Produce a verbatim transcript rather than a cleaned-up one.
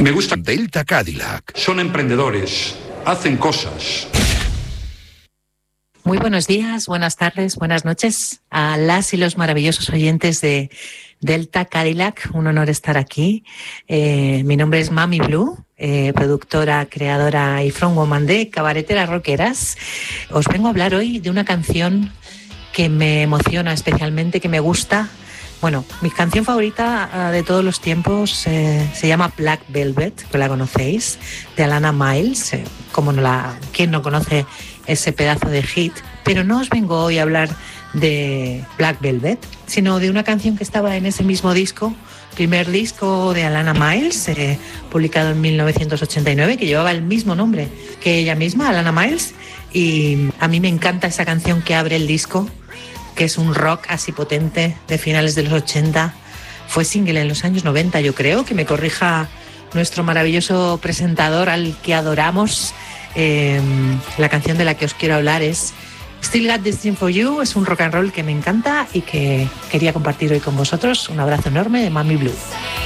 Me gusta. Delta Cadillac. Son emprendedores, hacen cosas. Muy buenos días, buenas tardes, buenas noches a las y los maravillosos oyentes de Delta Cadillac. Un honor estar aquí. Eh, mi nombre es Mami Blue, eh, productora, creadora y frontwoman de Cabareteras Rockeras. Os vengo a hablar hoy de una canción que me emociona especialmente, que me gusta. Bueno, mi canción favorita uh, de todos los tiempos eh, se llama Black Velvet, que la conocéis, de Alana Miles. Eh, como no la, ¿quién no conoce ese pedazo de hit? Pero no os vengo hoy a hablar de Black Velvet, sino de una canción que estaba en ese mismo disco, primer disco de Alana Miles, eh, publicado en mil novecientos ochenta y nueve, que llevaba el mismo nombre que ella misma, Alana Miles. Y a mí me encanta esa canción que abre el disco, que es un rock así potente de finales de los ochenta. Fue single en los años noventa, yo creo, que me corrija nuestro maravilloso presentador al que adoramos. Eh, la canción de la que os quiero hablar es Still Got This Thing For You. Es un rock and roll que me encanta y que quería compartir hoy con vosotros. Un abrazo enorme de Mami Blue.